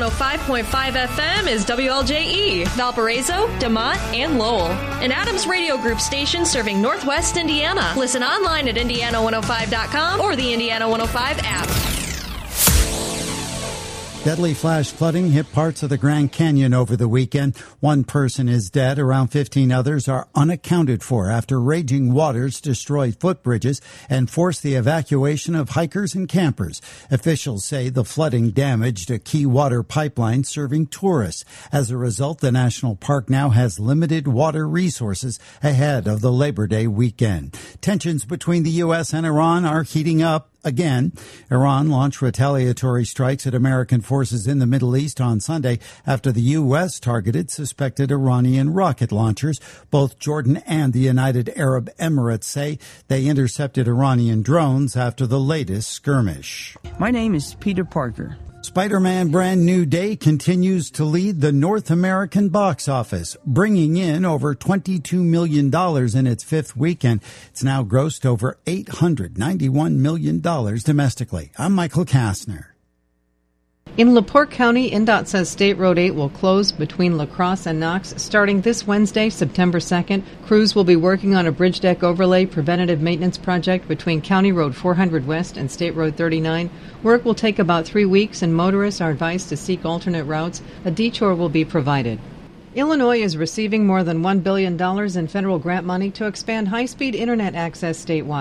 105.5 FM is WLJE, Valparaiso, DeMont, and Lowell. An Adams Radio Group station serving Northwest Indiana. Listen online at Indiana105.com or the Indiana 105 app. Deadly flash flooding hit parts of the Grand Canyon over the weekend. One person is dead. Around 15 others are unaccounted for after raging waters destroyed footbridges and forced the evacuation of hikers and campers. Officials say the flooding damaged a key water pipeline serving tourists. As a result, the national park now has limited water resources ahead of the Labor Day weekend. Tensions between the U.S. and Iran are heating up. Again, Iran launched retaliatory strikes at American forces in the Middle East on Sunday after the U.S. targeted suspected Iranian rocket launchers. Both Jordan and the United Arab Emirates say they intercepted Iranian drones after the latest skirmish. My name is Peter Parker. Spider-Man Brand New Day continues to lead the North American box office, bringing in over $22 million in its fifth weekend. It's now grossed over $891 million domestically. I'm Michael Kastner. In LaPorte County, INDOT says State Road 8 will close between La Crosse and Knox starting this Wednesday, September 2nd. Crews will be working on a bridge deck overlay preventative maintenance project between County Road 400 West and State Road 39. Work will take about 3 weeks, and motorists are advised to seek alternate routes. A detour will be provided. Illinois is receiving more than $1 billion in federal grant money to expand high-speed internet access statewide.